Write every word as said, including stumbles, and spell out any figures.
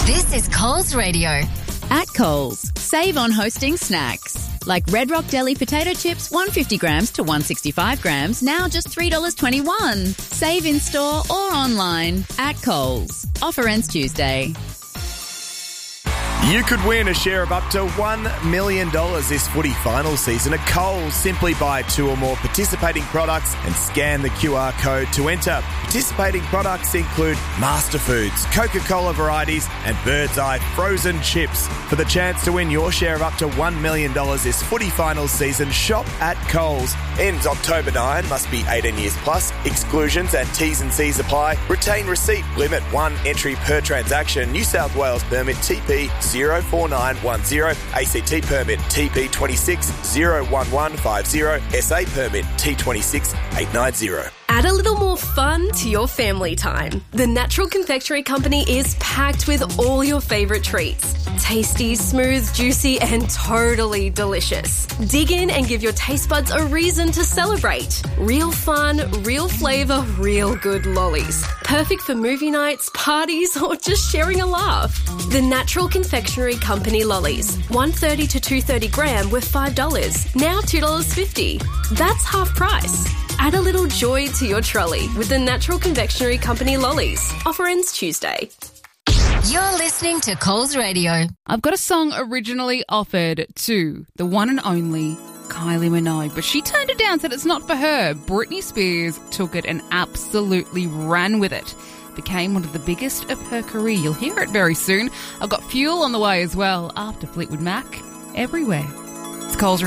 This is Coles Radio. At Coles, save on hosting snacks. Like Red Rock Deli potato chips, one hundred fifty grams to one hundred sixty-five grams, now just three dollars twenty-one. Save in-store or online. At Coles. Offer ends Tuesday. You could win a share of up to one million dollars this footy final season at Coles. Simply buy two or more participating products and scan the Q R code to enter. Participating products include Master Foods, Coca-Cola varieties and Bird's Eye frozen chips. For the chance to win your share of up to one million dollars this footy final season, shop at Coles. Ends October ninth, must be eighteen years plus. Exclusions and T's and C's apply. Retain receipt, limit one entry per transaction. New South Wales permit T P zero four nine one zero, A C T permit T P two six zero one one five zero, S A permit T two six eight nine zero. Add a little more fun to your family time. The Natural Confectionery Company is packed with all your favourite treats. Tasty, smooth, juicy and totally delicious. Dig in and give your taste buds a reason to celebrate. Real fun, real flavour, real good lollies. Perfect for movie nights, parties or just sharing a laugh. The Natural Confectionery Company lollies. one thirty to two thirty gram were five dollars. Now two dollars fifty. That's half price. Add a little joy to your trolley with the Natural Confectionery Company lollies. Offer ends Tuesday. You're listening to Coles Radio. I've got a song originally offered to the one and only Kylie Minogue, but she turned it down, said it's not for her. Britney Spears took it and absolutely ran with it. Became one of the biggest of her career. You'll hear it very soon. I've got Fuel on the way as well after Fleetwood Mac. Everywhere. It's Coles Radio.